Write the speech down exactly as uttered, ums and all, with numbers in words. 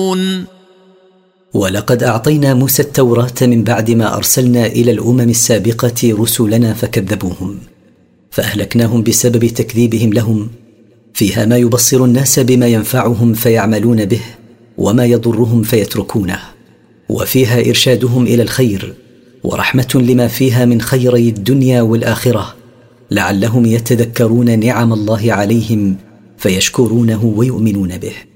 ولقد أعطينا موسى التوراة من بعد ما أرسلنا إلى الأمم السابقة رسلنا فكذبوهم، فأهلكناهم بسبب تكذيبهم لهم. فيها ما يبصر الناس بما ينفعهم فيعملون به، وما يضرهم فيتركونه، وفيها إرشادهم إلى الخير، ورحمة لما فيها من خيري الدنيا والآخرة، لعلهم يتذكرون نعم الله عليهم فيشكرونه ويؤمنون به.